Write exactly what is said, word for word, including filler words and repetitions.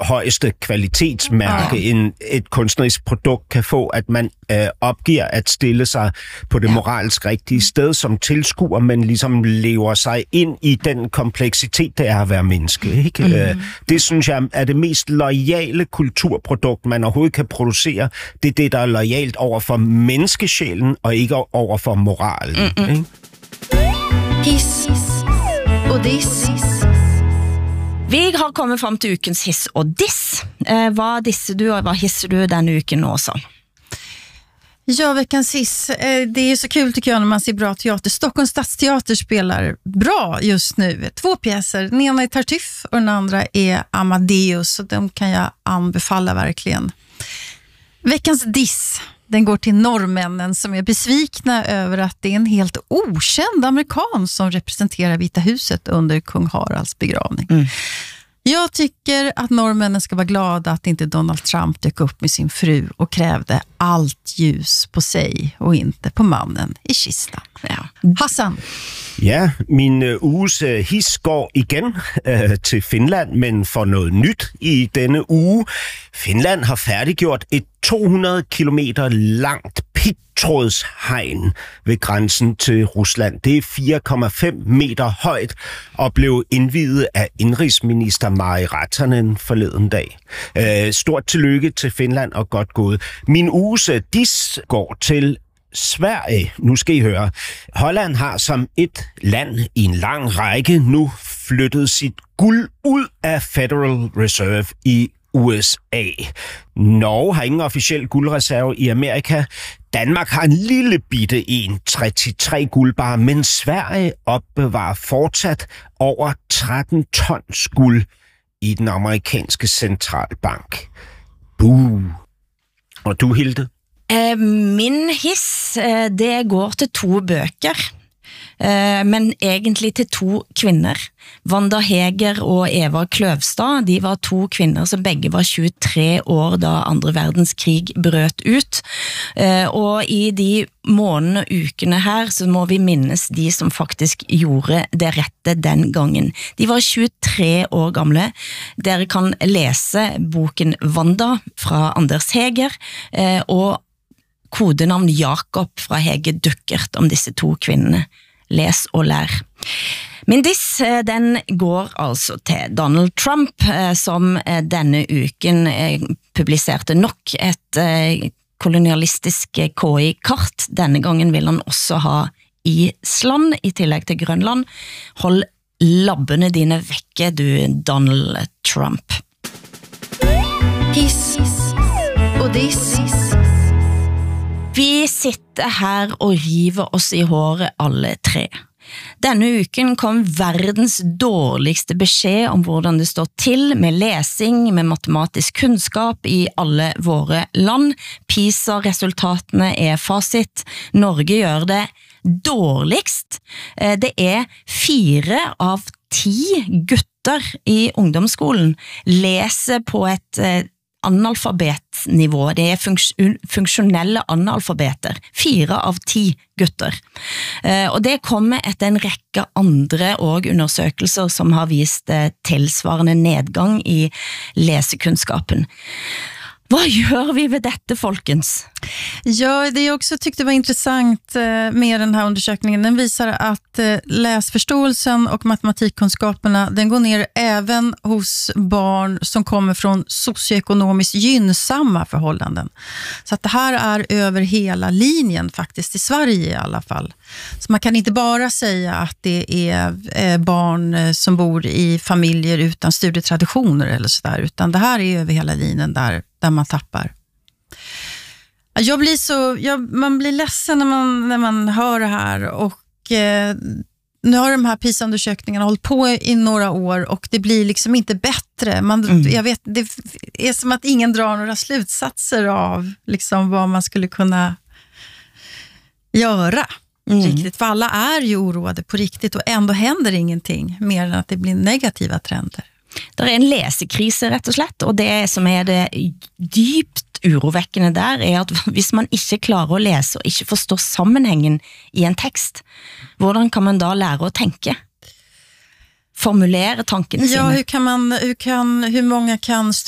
højeste kvalitetsmærke, ja. en, et kunstnerisk produkt kan få, at man øh, opgiver at stille sig på det moralsk rigtige sted som tilskuer, men ligesom lever sig ind i den kompleksitet, det er at være menneske. Ikke? Mm. Øh, det synes jeg er det mest loyale kulturprodukt, man overhovedet kan producere. Det er det, der er loyalt over for menneskesjælen, og ikke over for moralen. Mm-mm. Ikke? Hiss og diss. Vi har kommet frem til ukens hiss og diss. Eh, vad dissar du och vad hissar du den uken också? Ja, veckans hiss. Det är så kul tycker jag när man ser bra teater. Stockholms stadsteater spelar bra just nu. Två pjäser. Den ena är Tartuffe och den andra är Amadeus. Och de kan jag anbefalla verkligen. Veckans diss. Den går till norrmännen som är besvikna över att det är en helt okänd amerikan som representerar Vita huset under kung Haralds begravning. Mm. Jag tycker att norrmännen ska vara glada att inte Donald Trump dök upp med sin fru och krävde allt ljus på sig och inte på mannen i kistan. Ja. Hassan? Ja, min uh, uges uh, his går igen uh, til Finland, men for noget nyt i denne uge. Finland har færdiggjort et to hundrede kilometer langt pigtrådshegn ved grænsen til Rusland. Det er fire komma fem meter højt og blev indviet af indrigsminister Mari Rantanen forleden dag. Uh, stort tillykke til Finland og godt gået. Min uges uh, dis går til Sverige. Nu skal I høre. Holland har som et land i en lang række nu flyttet sit guld ud af Federal Reserve i U S A. Norge har ingen officiel guldreserve i Amerika. Danmark har en lille bitte en, treogtres guldbar, men Sverige opbevarer fortsat over tretten tons guld i den amerikanske centralbank. Buh. Og du, Hilde? Min hiss, det går til to bøker, men egentlig til to kvinner. Wanda Heger og Eva Kløvstad, de var to kvinner som begge var tjuetre år da andre verdenskrig brøt ut. Og i de månedene og ukene her så må vi minnes de som faktisk gjorde det rette den gangen. De var tjuetre år gamle. Dere kan lese boken Wanda fra Anders Heger og kodenavn Jakob fra Hege Duckert om disse to kvinnene. Les og lær. Min diss, den går altså til Donald Trump, som denne uken publiserte nok et kolonialistisk K I-kart. Denne gangen vil han også ha Island i tillegg til Grønland. Hold labbene dine vekke, du Donald Trump. Hiss og diss. Vi sitter her og river oss i håret alle tre. Denne uken kom verdens dårligste beskjed om hvordan det står til med lesing, med matematisk kunnskap i alle våre land. PISA-resultatene er fasit. Norge gjør det dårligst. Det er fire av ti gutter i ungdomsskolen leser på et analfabetnivå. Det er funks- funksjonelle analfabeter. Fire av ti gutter. Eh, og det kommer etter en rekke andre og undersøkelser som har vist eh, tilsvarende nedgang i lesekunnskapen. Vad gör vi med detta, folkens? Ja, det jag också tyckte var intressant med den här undersökningen, den visar att läsförståelsen och matematikkunskaperna, den går ner även hos barn som kommer från socioekonomiskt gynnsamma förhållanden. Så att det här är över hela linjen faktiskt, i Sverige i alla fall. Så man kan inte bara säga att det är barn som bor i familjer utan studietraditioner eller sådär, utan det här är över hela linjen där där man tappar. Jag blir så jag, man blir ledsen när man när man hör det här, och eh, nu har de här PISA-undersökningarna hållit på i några år och det blir liksom inte bättre. Man mm. jag vet det är som att ingen drar några slutsatser av liksom vad man skulle kunna göra. Mm. Riktigt, för alla är ju oroade på riktigt och ändå händer ingenting mer än att det blir negativa trender. Det er en lesekrise rett og slett, og det som er det dypt urovekkende der er at hvis man ikke klarer å lese og ikke forstår sammenhengen i en tekst, hvordan kan man da lære å tenke? Formulere tankene sine? Ja, hur kan man, hur kan, hur många kan